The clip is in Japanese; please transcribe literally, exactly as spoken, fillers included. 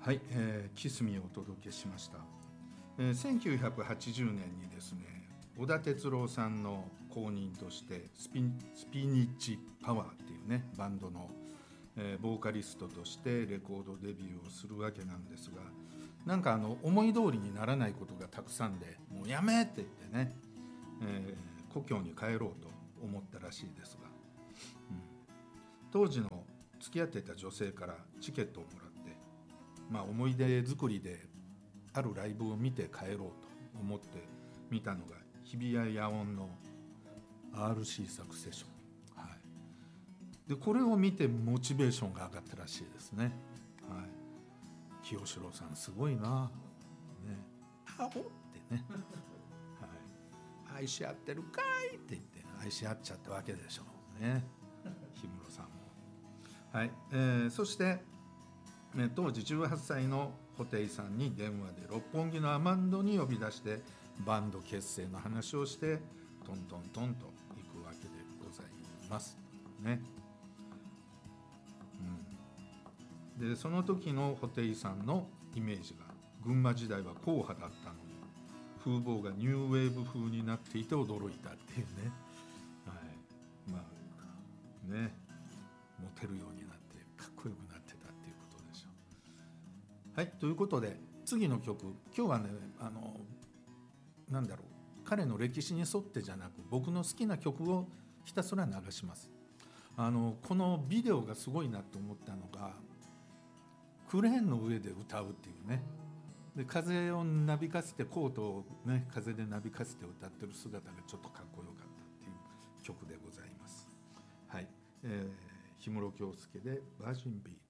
はい、えー、キスミをお届けしました。えー、せんきゅうひゃくはちじゅうねんにですね、小田哲郎さんの後任としてスピスピニッチパワーっていうねバンドの、えー、ボーカリストとしてレコードデビューをするわけなんですが、なんかあの思い通りにならないことがたくさんで、もうやめって言ってね、えー、故郷に帰ろうと思ったらしいですが、うん、当時の付き合っていた女性からチケットをもらって、まあ、思い出作りであるライブを見て帰ろうと思って見たのが日比谷野音の アールシー サクセション、はい、でこれを見てモチベーションが上がったらしいですね、はい、清志郎さんすごいな、ね、アホってね、はい、愛し合ってるかいって言って愛し合っちゃったわけでしょうね、氷室さんも、はい、えー、そして当時じゅうはっさいの布袋さんに電話で六本木のアマンドに呼び出してバンド結成の話をしてトントントンと行くわけでございますね、うん、でその時の布袋さんのイメージが群馬時代は硬派だったのに風貌がニューウェーブ風になっていて驚いたっていうね、はい、まあね、モテるようになってかっこよくなってたっていうことでしょう。はい、ということで次の曲、今日はね、あのなんだろう、彼の歴史に沿ってじゃなく僕の好きな曲をひたすら流します。あのこのビデオがすごいなと思ったのがクレーンの上で歌うっていうね、で風をなびかせてコートを、ね、風でなびかせて歌ってる姿がちょっとかっこよかったっていう曲でございます。はい、えー、氷室京介でバージンビーチ。